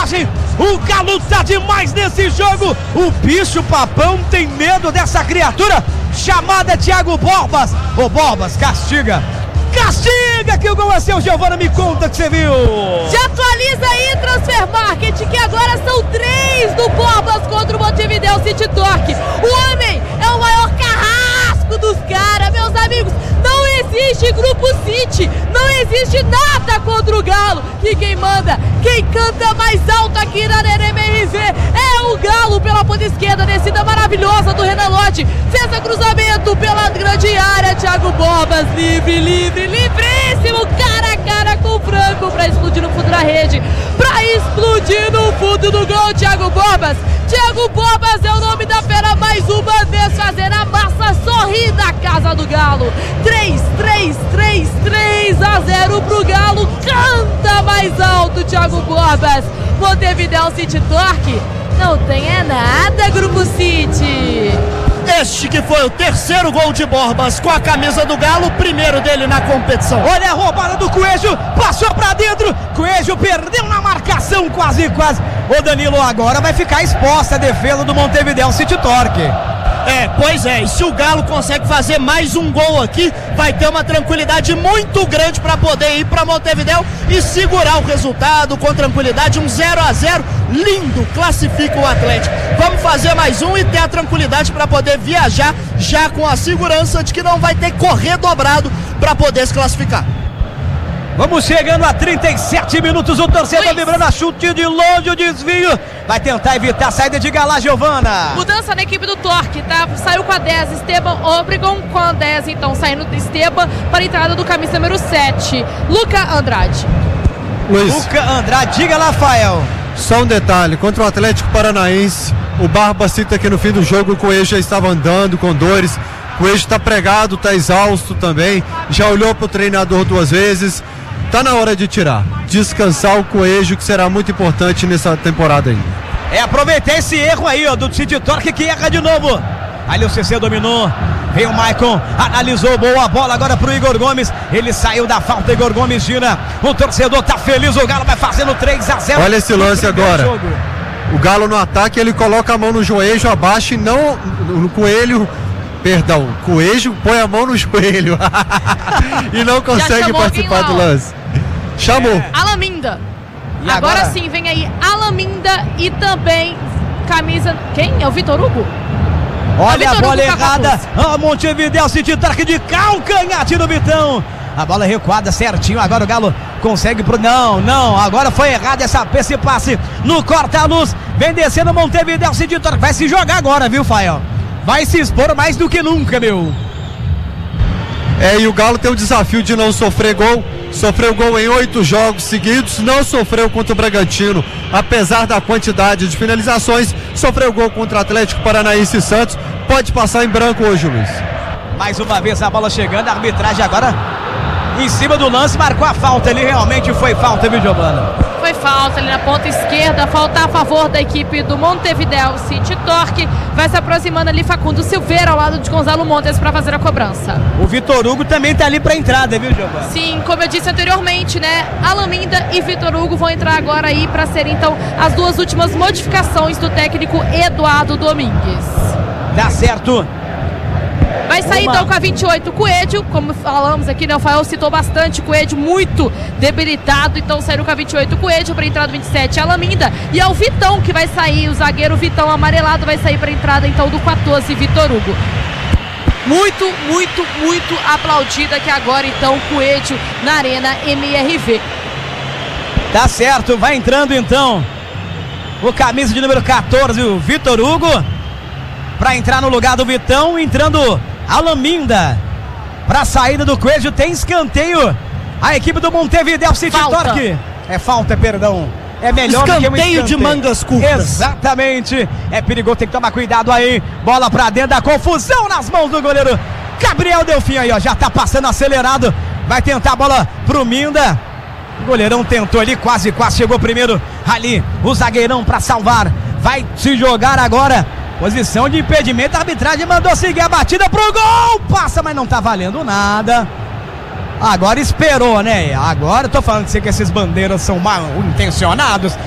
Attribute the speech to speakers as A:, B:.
A: vantagem. O Galo tá demais nesse jogo. O bicho papão tem medo dessa criatura chamada Thiago Borbas. Ô Borbas, castiga que o gol é seu. Giovana, me conta que você viu.
B: Já atualiza aí, Transfer Market, que agora são 3 do Borbas contra o Montevideo City Torque. O homem é o maior carrasco dos caras, meus amigos. Não existe Grupo City, não existe nada contra o Galo. Que quem manda, quem canta mais alto aqui na Arena MRV é o Galo pela ponta esquerda. Descida maravilhosa do Renan Lodge, fez o cruzamento pela grande área. Thiago Borbas, livríssimo, cara a cara com o Franco pra explodir no fundo da rede, pra explodir no fundo do gol. Thiago Borbas é o nome da fera, mais uma vez fazendo a massa sorrir da casa do Galo. 3-0 pro Galo, canta mais alto Thiago Borbas. Montevideo City Torque, não tem é nada, Grupo City.
C: Este que foi o terceiro gol de Borbas com a camisa do Galo, o primeiro dele na competição.
A: Olha a roubada do Coelho, passou pra dentro, Coelho perdeu na marcação, quase. O Danilo agora vai ficar exposta a defesa do Montevideo City Torque.
C: Pois é, e se o Galo consegue fazer mais um gol aqui, vai ter uma tranquilidade muito grande para poder ir para Montevideo e segurar o resultado com tranquilidade. 0-0, lindo, classifica o Atlético. Vamos fazer mais um e ter a tranquilidade para poder viajar já com a segurança de que não vai ter que correr dobrado para poder se classificar.
A: Vamos chegando a 37 minutos, o torcedor vibrando a chute de longe, o desvio. Vai tentar evitar a saída de Galá, Giovana.
B: Mudança na equipe do Torque, tá? Saiu com a 10, Esteban Obregon com a 10, então saindo do Esteban para a entrada do camisa número 7, Luca Andrade.
A: Luca Andrade, diga lá, Rafael.
D: Só um detalhe, contra o Atlético Paranaense, o Barba cita que no fim do jogo o Coelho já estava andando com dores. O Coelho está pregado, está exausto também, já olhou para o treinador 2 vezes. Tá na hora de tirar, descansar o Coelho, que será muito importante nessa temporada ainda.
A: Aproveitar esse erro aí, ó, do City Torque, que erra de novo. Ali o CC dominou, veio o Maicon, analisou, boa bola agora pro Igor Gomes. Ele saiu da falta, Igor Gomes gira. O torcedor tá feliz, o Galo vai fazendo 3-0.
D: Olha esse lance agora. Jogo. O Galo no ataque, ele coloca a mão no joelho, abaixa e não no Coelho. Perdão, Coelho põe a mão no joelho e não consegue participar do lance. Chamou.
B: Alaminda. Agora sim, vem aí Alaminda e também camisa... Quem? É o Vitor Hugo?
A: Olha a bola errada. Montevideo City Torque de calcanhar do Vitão. A bola recuada certinho. Agora o Galo consegue pro... Não. Agora foi errado esse passe no corta-luz. Vem descendo Montevideo City Torque. Vai se jogar agora, viu, Fael? Vai se expor mais do que nunca, meu.
D: E o Galo tem o desafio de não sofrer gol. Sofreu gol em 8 jogos seguidos, não sofreu contra o Bragantino, apesar da quantidade de finalizações. Sofreu gol contra o Atlético Paranaense e Santos. Pode passar em branco hoje, Luiz. Mais uma vez a bola chegando, a arbitragem agora em cima do lance, marcou a falta ali. Realmente foi falta, viu, Giovana?
B: Foi falta ali na ponta esquerda, falta a favor da equipe do Montevideo City Torque. Vai se aproximando ali Facundo Silveira ao lado de Gonzalo Montes para fazer a cobrança.
A: O Vitor Hugo também tá ali para entrada, viu, Giovana?
B: Sim, como eu disse anteriormente, né? Alaminda e Vitor Hugo vão entrar agora aí para ser então as 2 últimas modificações do técnico Eduardo Domingues.
A: Dá certo.
B: Vai sair então com a 28 Coelho, como falamos aqui, né? O Fael citou bastante, Coelho muito debilitado, então saiu com a 28 Coelho para entrada 27 Alaminda, e é o Vitão que vai sair, o zagueiro Vitão amarelado vai sair para entrada então do 14 Vitor Hugo. Muito aplaudida que agora então Coelho na Arena MRV.
A: Tá certo, vai entrando então o camisa de número 14, o Vitor Hugo, para entrar no lugar do Vitão, entrando Alaminda. Para a saída do Coelho tem escanteio. A equipe do Montevideo City Torque. Perdão. É melhor do que um escanteio
C: de mangas curtas.
A: Exatamente. É perigoso, tem que tomar cuidado aí. Bola para dentro da confusão nas mãos do goleiro Gabriel Delfim aí, ó. Já tá passando acelerado. Vai tentar a bola pro Minda. O goleirão tentou ali, quase chegou primeiro ali. O zagueirão para salvar. Vai se jogar agora. Posição de impedimento, a arbitragem mandou seguir a batida pro gol. Passa, mas não tá valendo nada. Agora esperou, né? Agora eu tô falando que esses bandeiras são mal intencionados.